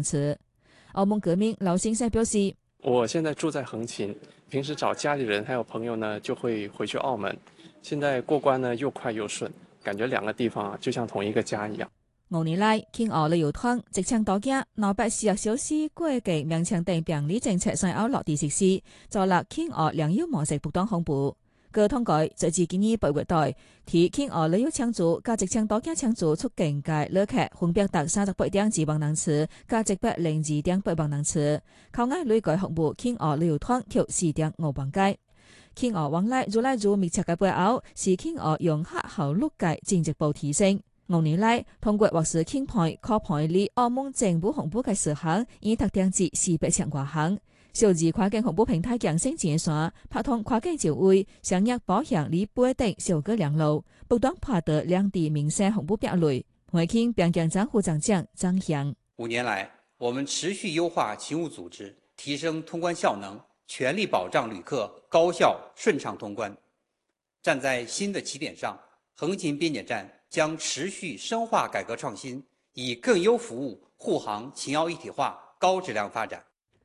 池。澳門革命劉先生表示： 我現在住在橫琴，平時找家裏人還有朋友呢，就會回去澳門。現在過關呢又快又順，感覺兩個地方就像同一個家一樣。 5年來，慶澳旅遊團直槍多家，840小時過嘅名稱等便利政策上澳落地實施，做落慶澳兩優模式不當恐怖。據統計，截至今年8月底，提慶澳旅遊搶注加直槍多家搶注出境嘅旅客分別達38.2萬人次，加102.8萬人次，靠挨累計服務慶澳旅遊團約4.5萬計。慶澳往來越來越密切嘅背後，是慶澳用客效率嘅進一步提升。5年來，通過或是慶派、靠派里澳門政府紅布嘅事項，已達定至400千多項。數字跨境紅布平台強升剪刷，拍通跨境就位，商業保險里背等小個兩路，不斷拍得兩地民生紅布壁壘。會慶邊境政府長張翔 5年來，我們持續優化勤務組織，提升通關效能，全力保障旅客高效順暢通關。站在新的起點上，橫琴邊檢站將持續深化改革創新，以更優服務護航秦澳一體化高質量發展。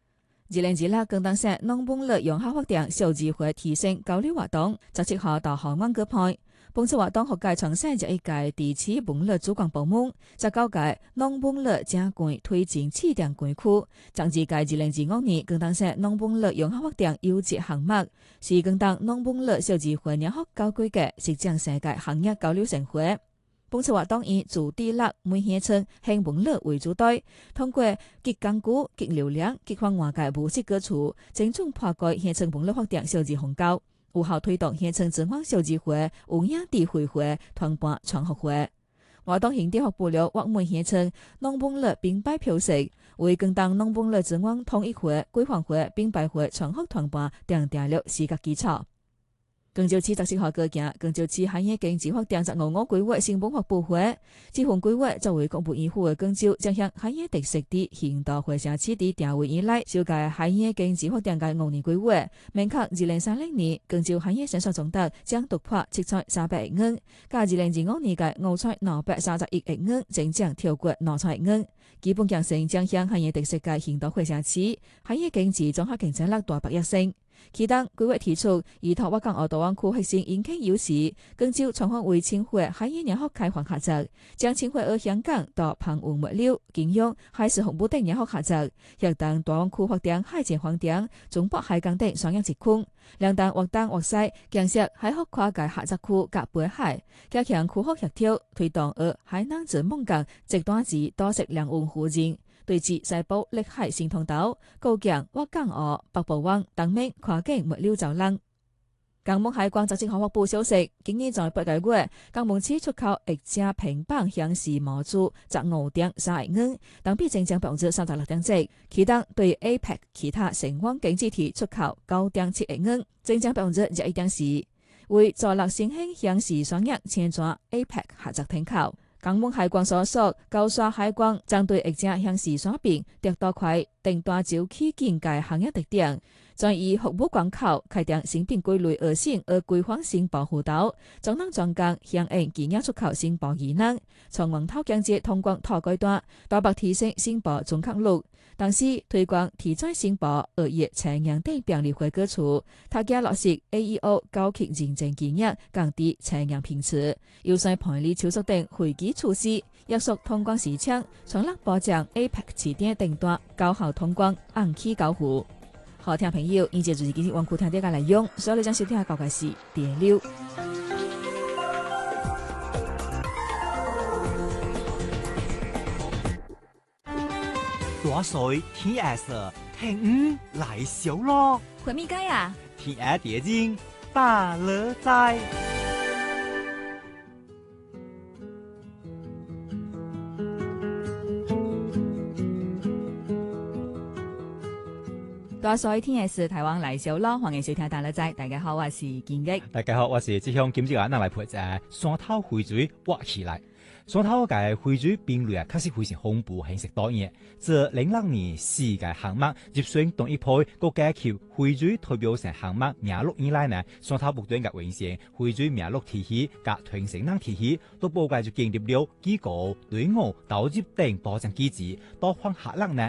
2026更當設農本率用客發展小機會提升交流活動，17號到航灣各派。本次活動學界創設一屆地區本率主管部門，19屆農本率加權推進試點區區，將至屆2025年更當設農本率用客發展優質項目，是更當農本率小機會讓學交規嘅實踐世界行業交流盛會。本次活動以主地落每鄉村興本率為主題，通過激港股、激流量、激發外界模式歌詞，精準破解鄉村本率發展小資紅高，有效推動鄉村增發小機會、有影地會會、團辦創學會。活動現地學部了或每鄉村農本率並擺標識，為更當農本率增發統一會、規劃會、並擺會創學團辦奠定了時間基礎。廣州市17號舉行廣州市海業經濟發展15個規劃成本發布會，這份規劃作為國務院府嘅廣州將向海業特色的現代化城市的定位以來，首屆海業經濟發展嘅5年規劃，明確2030年廣州海業生產總值將突破730億元，加2025年嘅530億元，增長超過200億元。基本形成將向海業特色嘅現代化城市，海業經濟綜合競爭力大幅躍升。其中規劃提出，依託粵港澳大灣區核心引擎優勢，廣州創發為青匯海業兩學開放合作，將青匯ở香港到澎湖物流、金融、海事服務等兩學合作，協同大灣區發展海前發展、中北海港等雙向直控，兩黨或東或西建設海學跨界合作區甲北海，加強區學協調，推動ở海南至勐港直端至多式兩運互認。對至西部陸海新通道、高強粵港澳北部灣東面跨境物流走廊。港門海關17號發布消息，今年在8個月，港門市出口液價平板響時模組15.3億元，同比增長36.7%。其中對 APEC 其他成員經濟體出口9.7億元，增長1.4%，為助力新興響時雙業簽轉 APEC 合作聽口。港門海關所屬高沙海關將對液價向時雙邊跌多塊，定大洲區境界行業特點，在以服務關口開展新品歸類而成而規劃性保護島，總能專港響應技術出口新保技能，從橫頭經濟通關拖階段，大幅提升新保總客率。同時推廣提振新保而業產業等便利化歌詞，他家落實 AEO 高級認證技術，降低產業品質，優勢盤理超速等會計措施，約束通關時長，從力保障 APEC 起點頂端高效通關，按期交付。好聽朋友，現在就是今日網庫聽大家來用，所以你將收聽下高解釋第六。 大水天下事，聽來小咯。 回咪街啊？ 天下蝶經大樂在。 大水天下事，台灣來小咯。歡迎收聽大樂在。大家好，我是建益。 大家好，我是志向。今朝啊，咱來陪在山頭匯水挖起來。山頭嘅匯水品類啊，確實非常豐富，形式多樣。自06年4個項目入選同一批國家級匯水代表性項目名錄以來呢，山頭不斷嘅完善匯水名錄體系及傳承人體系，都報界就建立了機構、隊伍、導入等保障機制，多方合作呢。